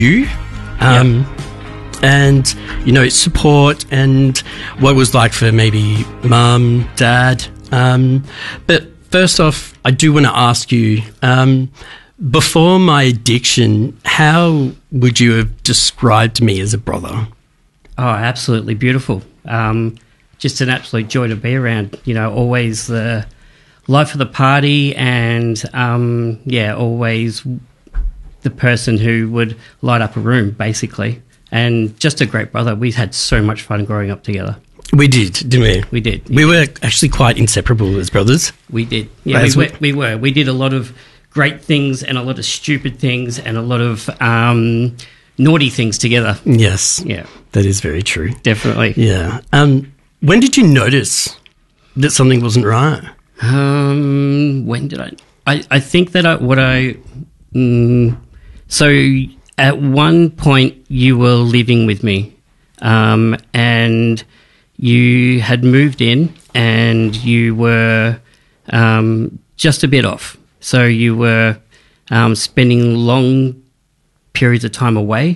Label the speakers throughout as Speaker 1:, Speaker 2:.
Speaker 1: you, and, you know, support and what it was like for maybe mum, dad. But first off, I do want to ask you, before my addiction, how would you have described me as a brother?
Speaker 2: Oh, absolutely beautiful. Just an absolute joy to be around, you know, always the life of the party and, always the person who would light up a room, basically. And just a great brother. We had so much fun growing up together.
Speaker 1: We did, didn't we?
Speaker 2: We did.
Speaker 1: We were actually quite inseparable as brothers.
Speaker 2: We did. Yeah, we were. We did a lot of great things and a lot of stupid things and a lot of naughty things together.
Speaker 1: Yes.
Speaker 2: Yeah.
Speaker 1: That is very true.
Speaker 2: Definitely.
Speaker 1: Yeah. When did you notice that something wasn't right?
Speaker 2: When did I think that so at one point you were living with me, and you had moved in and you were just a bit off. So you were spending long periods of time away,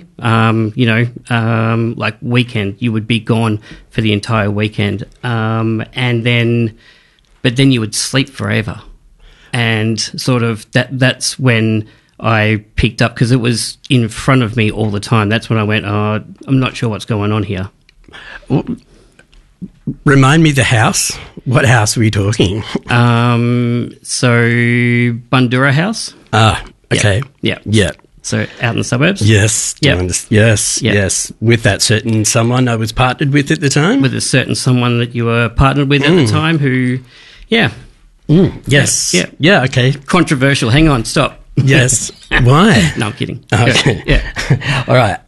Speaker 2: like weekend. You would be gone for the entire weekend, but then you would sleep forever. And sort of that's when I picked up, because it was in front of me all the time. That's when I went, oh, I'm not sure what's going on here.
Speaker 1: Remind me the house. What house were you talking?
Speaker 2: So Bundoora House.
Speaker 1: Ah, okay.
Speaker 2: Yeah.
Speaker 1: Yeah.
Speaker 2: So out in the suburbs.
Speaker 1: Yes.
Speaker 2: Yep.
Speaker 1: Yes. With that certain someone I was partnered with at the time?
Speaker 2: With a certain someone that you were partnered with at the time who,
Speaker 1: yes.
Speaker 2: Yeah.
Speaker 1: Yeah, okay.
Speaker 2: Controversial. Hang on, stop.
Speaker 1: Yes. Why?
Speaker 2: No, I'm kidding.
Speaker 1: Okay.
Speaker 2: Yeah.
Speaker 1: All right.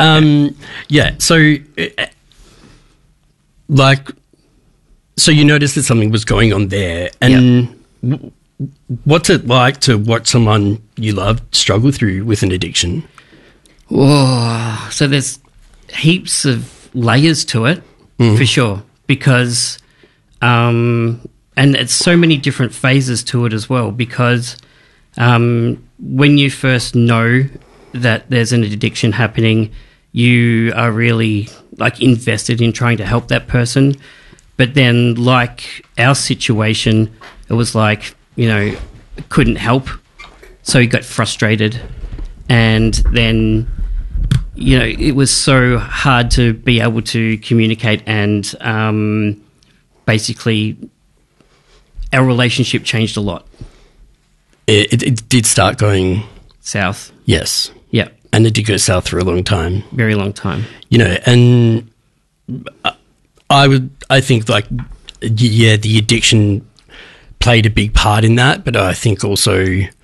Speaker 1: So you noticed that something was going on there, and what's it like to watch someone you love struggle through with an addiction?
Speaker 2: Oh, so there's heaps of layers to it, for sure, because, and it's so many different phases to it as well, because when you first know that there's an addiction happening, you are really like invested in trying to help that person. But then, like our situation, it was like, you know, couldn't help. So you got frustrated. And then, you know, it was so hard to be able to communicate, and basically our relationship changed a lot.
Speaker 1: It did start going
Speaker 2: south.
Speaker 1: Yes.
Speaker 2: Yeah.
Speaker 1: And it did go south for a long time.
Speaker 2: Very long time.
Speaker 1: You know, and I think like, the addiction played a big part in that, but I think also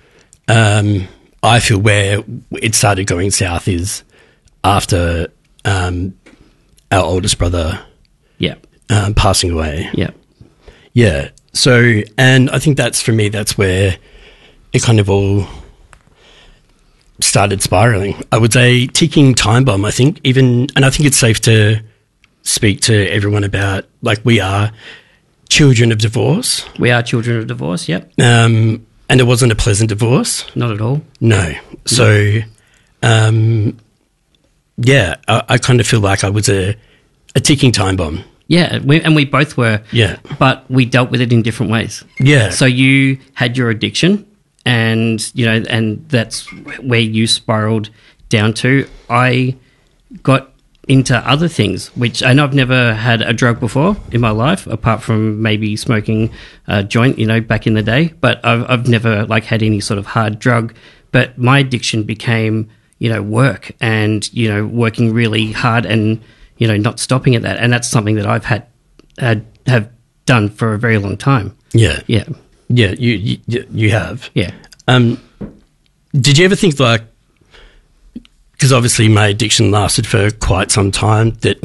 Speaker 1: I feel where it started going south is after our oldest brother passing away.
Speaker 2: Yeah.
Speaker 1: Yeah. So, and I think that's, for me, that's where it kind of all started spiraling. I would say ticking time bomb, I think, and I think it's safe to speak to everyone about, like, we are children of divorce.
Speaker 2: We are children of divorce, yep.
Speaker 1: And it wasn't a pleasant divorce.
Speaker 2: Not at all.
Speaker 1: No. So, I kind of feel like I was a ticking time bomb.
Speaker 2: Yeah, we both were.
Speaker 1: Yeah.
Speaker 2: But we dealt with it in different ways.
Speaker 1: Yeah.
Speaker 2: So you had your addiction, and, you know, and that's where you spiraled down to. I got into other things, which I know I've never had a drug before in my life, apart from maybe smoking a joint, you know, back in the day. But I've never, like, had any sort of hard drug. But my addiction became, you know, work and, you know, working really hard and, you know, not stopping at that. And that's something that I've have done for a very long time.
Speaker 1: Yeah.
Speaker 2: Yeah.
Speaker 1: Yeah, you have.
Speaker 2: Yeah.
Speaker 1: Did you ever think, like, because obviously my addiction lasted for quite some time, that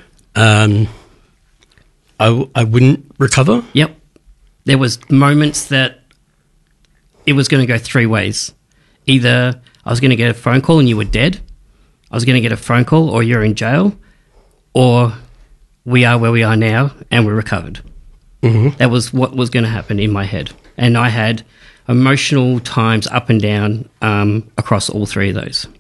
Speaker 1: I wouldn't recover?
Speaker 2: Yep. There was moments that it was going to go three ways. Either I was going to get a phone call and you were dead, I was going to get a phone call or you're in jail, or we are where we are now and we're recovered. Mm-hmm. That was what was going to happen in my head. And I had emotional times up and down across all three of those.